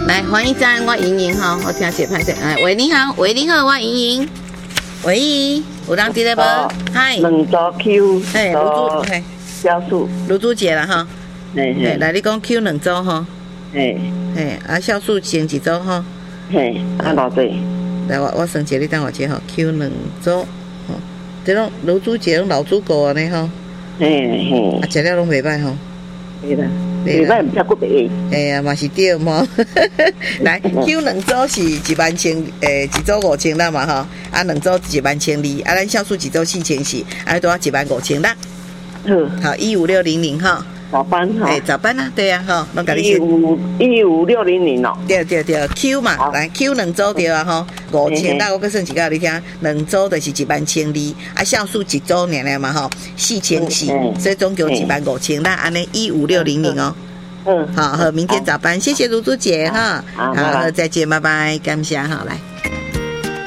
来，欢迎赞我莹莹哈，我听一下拍摄。哎，喂，你好，喂，你好，我莹莹。喂，有人伫咧无？嗨。 两组 Q， 嘿，卢珠，嘿， 酵素， 卢珠姐啦哈。 嘿， 来，你讲 Q 2组哈。 嘿， 酵素先1组哈。 嘿，偌济？ 来，我算一下，你等我一下吼 ，Q 2组，吼，这种卢珠姐拢老主顾安尼吼。 嘿， 食了拢袂歹吼。 对啦，袂歹，毋吃骨白。 哎呀，嘛是对嘛。来 ，Q 2组是11000，1组5000啦嘛吼，啊2组12000，啊咱酵素1组4000，啊多15000啦。好，15600哈。早班哈。早班啊，对啊吼，拢甲你先。 15600哦。 对 ，Q 嘛，来 Q 2组对啊吼，5000啦，我搁算一个你听，2组就是12000，啊酵素1组尔嘛吼，4400，所以总共15000啦，安尼15600哦。好，明天早班，谢谢卢珠姐哈，好，再见，拜拜，感谢哈，来。